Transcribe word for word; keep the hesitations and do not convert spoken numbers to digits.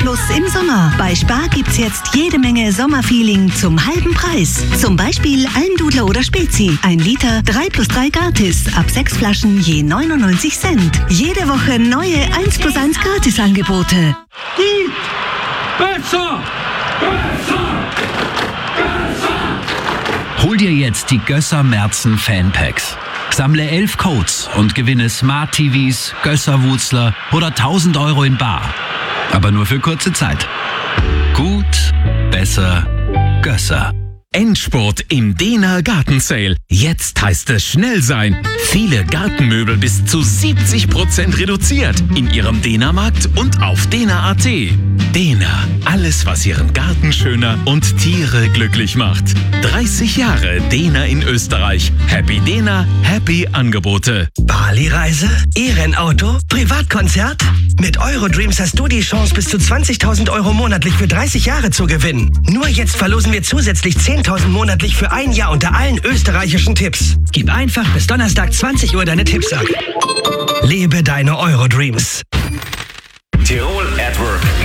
Plus im Sommer. Bei Spar gibt's jetzt jede Menge Sommerfeeling zum halben Preis. Zum Beispiel Almdudler oder Spezi. Ein Liter, drei plus drei gratis. Ab sechs Flaschen je neunundneunzig Cent. Jede Woche neue eins plus eins Gratisangebote. Gut! Besser! Besser! Hol dir jetzt die Gösser Merzen Fanpacks. Sammle elf Codes und gewinne Smart T Vs, Gösser-Wutzler oder tausend Euro in bar. Aber nur für kurze Zeit. Gut, besser, Gösser. Endspurt im Dehner Gartensale. Jetzt heißt es schnell sein. Viele Gartenmöbel bis zu siebzig Prozent reduziert in Ihrem Dehner-Markt und auf dehner punkt a t. Dehner, alles was Ihren Garten schöner und Tiere glücklich macht. dreißig Jahre Dehner in Österreich. Happy Dehner, happy Angebote. Bali-Reise? E-Rennauto? Privatkonzert? Mit Eurodreams hast du die Chance, bis zu zwanzigtausend Euro monatlich für dreißig Jahre zu gewinnen. Nur jetzt verlosen wir zusätzlich zehntausend monatlich für ein Jahr unter allen österreichischen Tipps. Gib einfach bis Donnerstag zwanzig Uhr deine Tipps ab. Lebe deine Eurodreams. Tirol at Work.